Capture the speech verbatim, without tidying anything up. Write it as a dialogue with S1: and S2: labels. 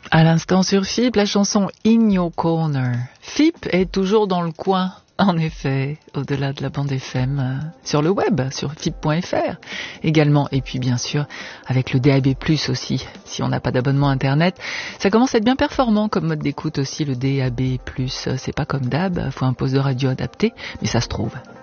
S1: À l'instant sur F I P, la chanson In Your Corner. F I P est toujours dans le coin, en effet, au-delà de la bande F M, euh, sur le web, sur F I P point F R également, et puis bien sûr avec le D A B plus aussi, si on n'a pas d'abonnement internet. Ça commence à être bien performant comme mode d'écoute aussi, le D A B plus. C'est pas comme D A B, faut un poste de radio adapté, mais ça se trouve.